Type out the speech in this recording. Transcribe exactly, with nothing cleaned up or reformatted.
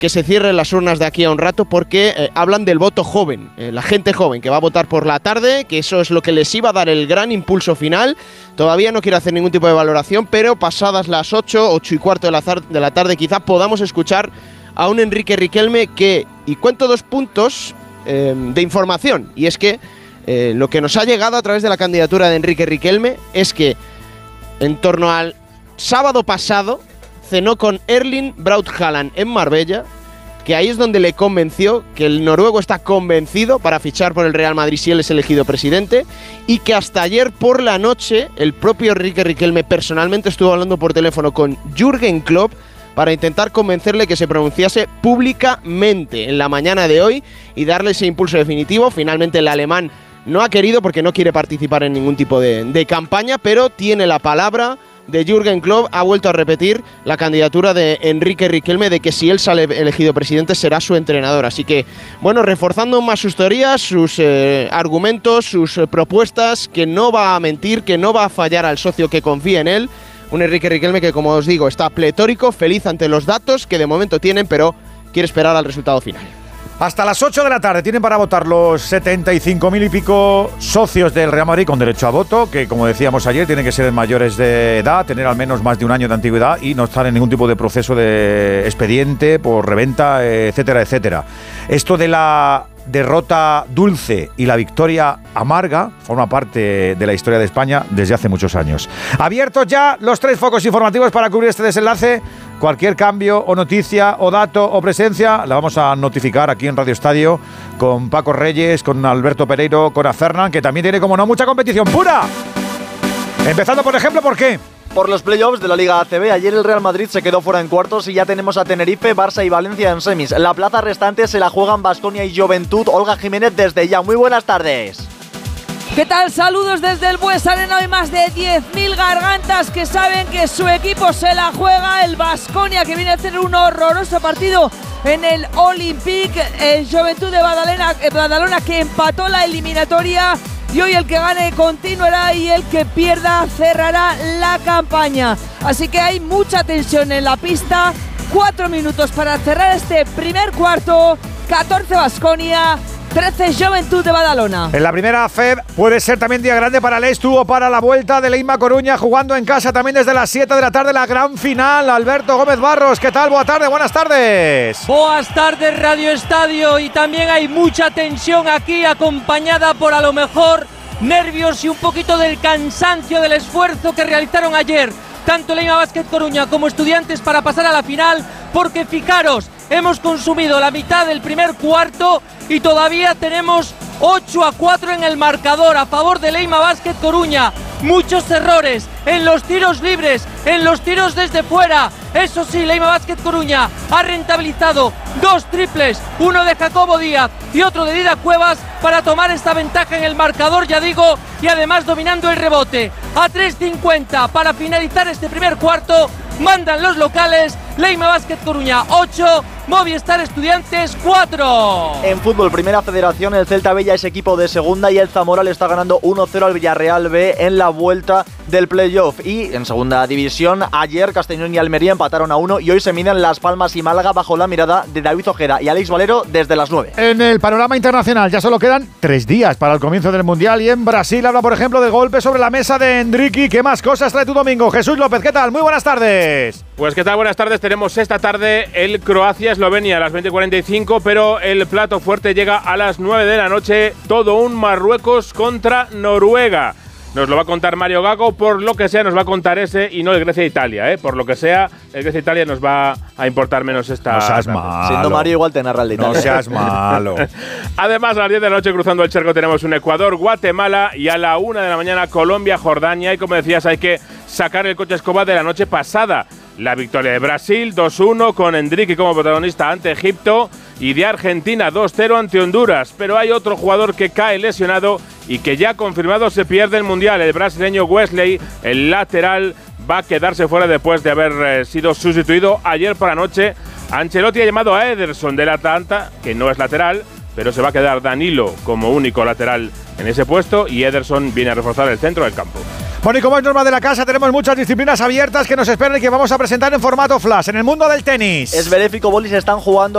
que se cierren las urnas de aquí a un rato porque eh, hablan del voto joven, eh, la gente joven que va a votar por la tarde, que eso es lo que les iba a dar el gran impulso final. Todavía no quiero hacer ningún tipo de valoración, pero pasadas las ocho, ocho y cuarto de la, de la tarde quizá podamos escuchar a un Enrique Riquelme que, y cuento dos puntos eh, de información, y es que eh, lo que nos ha llegado a través de la candidatura de Enrique Riquelme es que en torno al sábado pasado cenó con Erling Braut Haaland en Marbella, que ahí es donde le convenció, que el noruego está convencido para fichar por el Real Madrid si él es elegido presidente, y que hasta ayer por la noche el propio Enrique Riquelme personalmente estuvo hablando por teléfono con Jürgen Klopp para intentar convencerle que se pronunciase públicamente en la mañana de hoy y darle ese impulso definitivo. Finalmente el alemán no ha querido porque no quiere participar en ningún tipo de, de campaña, pero tiene la palabra de Jürgen Klopp. Ha vuelto a repetir la candidatura de Enrique Riquelme de que si él sale elegido presidente será su entrenador. Así que, bueno, reforzando más sus teorías, sus eh, argumentos, sus eh, propuestas, que no va a mentir, que no va a fallar al socio que confía en él. Un Enrique Riquelme que, como os digo, está pletórico, feliz ante los datos que de momento tienen, pero quiere esperar al resultado final. Hasta las ocho de la tarde tienen para votar los setenta y cinco mil y pico socios del Real Madrid con derecho a voto, que como decíamos ayer tienen que ser mayores de edad, tener al menos más de un año de antigüedad y no estar en ningún tipo de proceso de expediente por reventa, etcétera, etcétera. Esto de la derrota dulce y la victoria amarga forma parte de la historia de España desde hace muchos años. Abiertos ya los tres focos informativos para cubrir este desenlace. Cualquier cambio o noticia o dato o presencia la vamos a notificar aquí en Radio Estadio con Paco Reyes, con Alberto Pereiro, con Afernan, que también tiene, como no, mucha competición pura. Empezando, por ejemplo, ¿por qué? Por los playoffs de la Liga A C B, ayer el Real Madrid se quedó fuera en cuartos y ya tenemos a Tenerife, Barça y Valencia en semis. La plaza restante se la juegan Baskonia y Juventud. Olga Jiménez desde ya. Muy buenas tardes. ¿Qué tal? Saludos desde el Bues Arena. Hay más de diez mil gargantas que saben que su equipo se la juega. El Baskonia, que viene a hacer un horroroso partido en el Olympique. El Juventud de Badalona, Badalona que empató la eliminatoria. Y hoy el que gane continuará y el que pierda cerrará la campaña. Así que hay mucha tensión en la pista. Cuatro minutos para cerrar este primer cuarto. catorce Baskonia, trece Juventud de Badalona. En la primera F E B puede ser también día grande para el Estu o para la vuelta de Leima Coruña, jugando en casa también desde las siete de la tarde la gran final. Alberto Gómez Barros, ¿qué tal? Buenas tardes, buenas tardes. Buenas tardes, Radio Estadio. Y también hay mucha tensión aquí, acompañada por a lo mejor nervios y un poquito del cansancio del esfuerzo que realizaron ayer tanto Leima Basket Coruña como Estudiantes para pasar a la final, porque fijaros, hemos consumido la mitad del primer cuarto y todavía tenemos ocho a cuatro en el marcador a favor de Leima Basket Coruña. Muchos errores en los tiros libres, en los tiros desde fuera. Eso sí, Leima Basket Coruña ha rentabilizado dos triples, uno de Jacobo Díaz y otro de Dida Cuevas para tomar esta ventaja en el marcador, ya digo, y además dominando el rebote. A tres cincuenta para finalizar este primer cuarto, mandan los locales. Leima Basket Coruña ocho, Movistar Estudiantes cuatro. En fútbol, Primera Federación, el Celta B ya es equipo de segunda y el Zamora le está ganando uno cero al Villarreal B en la vuelta del playoff. Y en segunda división, ayer Castellón y Almería empataron a uno y hoy se miden Las Palmas y Málaga bajo la mirada de David Ojeda y Alex Valero desde las nueve. En el panorama internacional ya solo quedan tres días para el comienzo del Mundial y en Brasil habla, por ejemplo, del golpe sobre la mesa de Endricky. ¿Qué más cosas trae tu domingo? Jesús López, ¿qué tal? Muy buenas tardes. Pues qué tal, buenas tardes. Tenemos esta tarde el Croacia-Eslovenia a las veinte cuarenta y cinco, pero el plato fuerte llega a las nueve de la noche. Todo un Marruecos contra Noruega. Nos lo va a contar Mario Gago, por lo que sea nos va a contar ese y no el Grecia-Italia, ¿eh? Por lo que sea, el Grecia-Italia nos va a importar menos esta… No seas malo. Siendo Mario igual te narra el de Italia. No seas malo. Además, a las diez de la noche cruzando el charco tenemos un Ecuador-Guatemala y a la una de la mañana Colombia-Jordania. Y como decías, hay que sacar el coche escoba de la noche pasada. La victoria de Brasil dos uno con Endricky como protagonista ante Egipto y de Argentina dos cero ante Honduras. Pero hay otro jugador que cae lesionado y que ya confirmado se pierde el Mundial. El brasileño Wesley, el lateral, va a quedarse fuera después de haber eh, sido sustituido ayer por la noche. Ancelotti ha llamado a Ederson del Atalanta, que no es lateral, pero se va a quedar Danilo como único lateral en ese puesto y Ederson viene a reforzar el centro del campo. Bueno, y como es norma de la casa, tenemos muchas disciplinas abiertas que nos esperan y que vamos a presentar en formato flash. En el mundo del tenis, Zverev y Cobolis están jugando